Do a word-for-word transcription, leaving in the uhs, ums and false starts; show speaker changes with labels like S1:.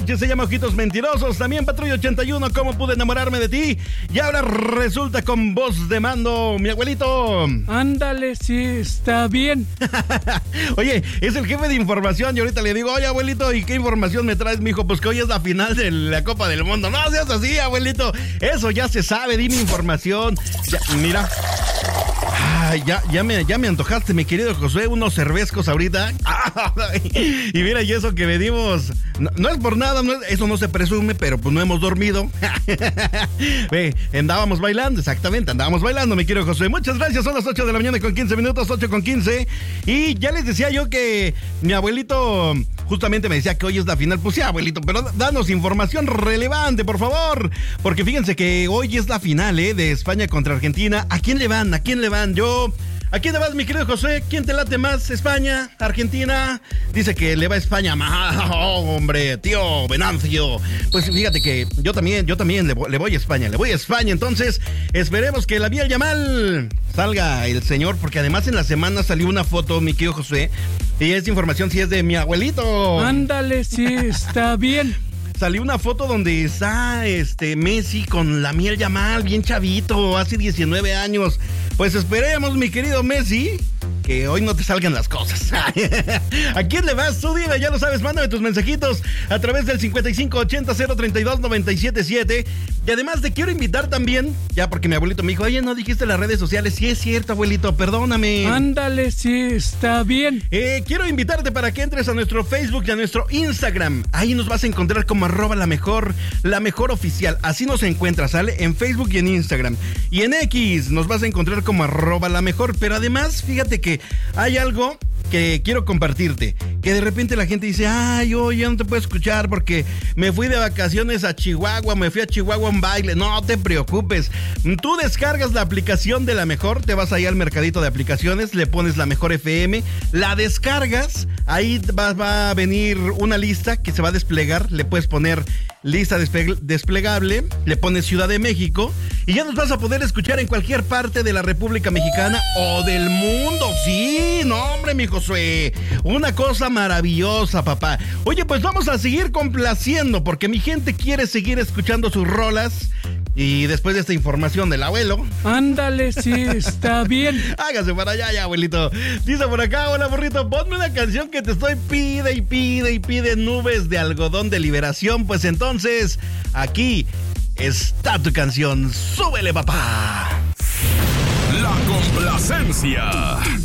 S1: que se llama Ojitos Mentirosos. También Patrulla ochenta y uno, ¿cómo pude enamorarme de ti? Y ahora resulta con voz de mando, mi abuelito.
S2: Ándale, sí, está bien.
S1: Oye, es el jefe de información y ahorita le digo, oye, abuelito, ¿y qué información me traes, mijo? Pues que hoy es la final de la Copa del Mundo. No seas así, abuelito. Eso ya se sabe, dime información. Ya, mira. Ay, ya, ya, me, ya me antojaste, mi querido Josué, unos cervezcos ahorita. Ay, y mira, y eso que medimos, no, no es por nada, no es, eso no se presume, pero pues no hemos dormido. Ve, andábamos bailando, exactamente, andábamos bailando, mi querido Josué. Muchas gracias, son las ocho de la mañana con quince minutos, ocho con quince. Y ya les decía yo que mi abuelito justamente me decía que hoy es la final. Pues sí, abuelito, pero danos información relevante, por favor. Porque fíjense que hoy es la final, ¿eh? De España contra Argentina. ¿A quién le van? ¿A quién le van? Yo... ¿A quién le vas, mi querido José? ¿Quién te late más? ¿España? ¿Argentina? Dice que le va a España más. Oh, hombre, tío Venancio. Pues fíjate que yo también, yo también le voy, le voy a España, le voy a España. Entonces, esperemos que la vía Yamal salga el señor, porque además en la semana salió una foto, mi querido José, y esta información sí es de mi abuelito.
S2: Ándale, sí, está bien.
S1: Salió una foto donde está este Messi con la miel Yamal, bien chavito, hace diecinueve años. Pues esperemos, mi querido Messi, que hoy no te salgan las cosas. ¿A quién le vas? Tú dime, ya lo sabes, mándame tus mensajitos a través del cincuenta y cinco ochenta cero treinta y dos noventa y siete siete. Y además te quiero invitar también, ya porque mi abuelito me dijo, oye, ¿no dijiste las redes sociales? Sí es cierto, abuelito, perdóname.
S2: Ándale, sí, está bien.
S1: Eh, quiero invitarte para que entres a nuestro Facebook y a nuestro Instagram. Ahí nos vas a encontrar como arroba la mejor, la mejor oficial. Así nos encuentras, ¿sale? En Facebook y en Instagram. Y en X nos vas a encontrar como arroba la mejor. Pero además, fíjate que hay algo que quiero compartirte, que de repente la gente dice, ay, yo ya no te puedo escuchar porque me fui de vacaciones a Chihuahua, me fui a Chihuahua a un baile. No te preocupes, tú descargas la aplicación de La Mejor, te vas ahí al mercadito de aplicaciones, le pones La Mejor F M, la descargas, ahí va, va a venir una lista que se va a desplegar, le puedes poner lista despe- desplegable, le pones Ciudad de México y ya nos vas a poder escuchar en cualquier parte de la República Mexicana o del mundo. Sí, no hombre, mi Josué, una cosa maravillosa, papá. Oye, pues vamos a seguir complaciendo porque mi gente quiere seguir escuchando sus rolas. Y después de esta información del abuelo,
S2: ándale, sí, está bien.
S1: Hágase para allá, ya, abuelito. Dice por acá, hola, burrito, ponme una canción que te estoy pide y pide y pide, Nubes de Algodón de Liberación. Pues entonces, aquí está tu canción. ¡Súbele, papá!
S3: La complacencia.